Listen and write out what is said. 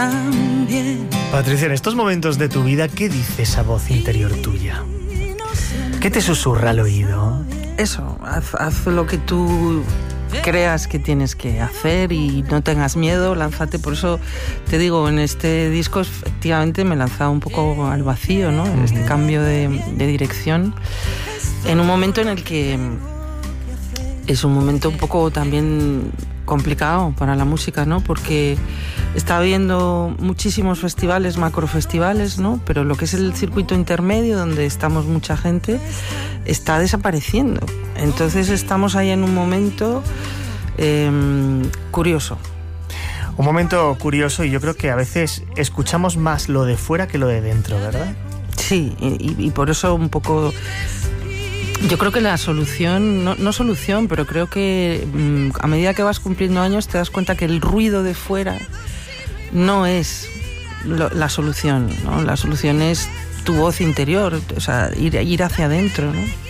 Patricia, en estos momentos de tu vida, ¿qué dice esa voz interior tuya? ¿Qué te susurra al oído? Eso, haz lo que tú creas que tienes que hacer y no tengas miedo, lánzate. Por eso te digo, en este disco efectivamente me he lanzado un poco al vacío, ¿no? En este cambio de dirección, en un momento en el que es un momento un poco también complicado para la música, ¿no? Porque está habiendo muchísimos festivales, macrofestivales, ¿no? Pero lo que es el circuito intermedio, donde estamos mucha gente, está desapareciendo. Entonces estamos ahí en un momento curioso. Un momento curioso, y yo creo que a veces escuchamos más lo de fuera que lo de dentro, ¿verdad? Sí, y por eso un poco... Yo creo que la solución, no solución, pero creo que a medida que vas cumpliendo años te das cuenta que el ruido de fuera no es la solución, ¿no? La solución es tu voz interior, o sea, ir hacia adentro, ¿no?